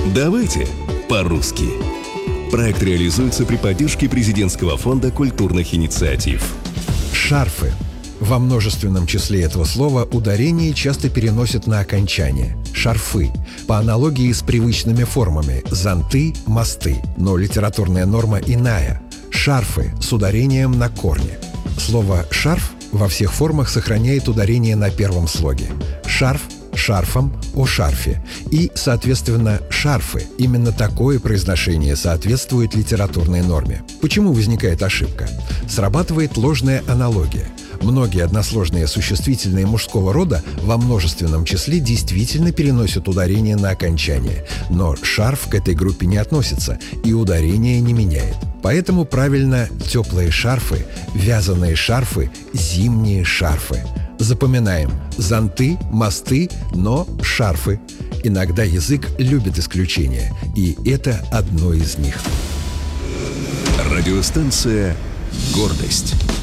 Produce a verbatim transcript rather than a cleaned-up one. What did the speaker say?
Давайте по-русски. Проект реализуется при поддержке Президентского фонда культурных инициатив. Шарфы. Во множественном числе этого слова ударение часто переносят на окончание. Шарфы. По аналогии с привычными формами зонты, мосты. Но литературная норма иная. Шарфы с ударением на корне. Слово «шарф» во всех формах сохраняет ударение на первом слоге. Шарф, шарфом, о шарфе. И, соответственно, шарфы. Именно такое произношение соответствует литературной норме. Почему возникает ошибка? Срабатывает ложная аналогия. Многие односложные существительные мужского рода во множественном числе действительно переносят ударение на окончание, но шарф к этой группе не относится и ударение не меняет. Поэтому правильно теплые шарфы, вязаные шарфы, зимние шарфы. Запоминаем: зонты, мосты, но шарфы. Иногда язык любит исключения, и это одно из них. Радиостанция «Гордость».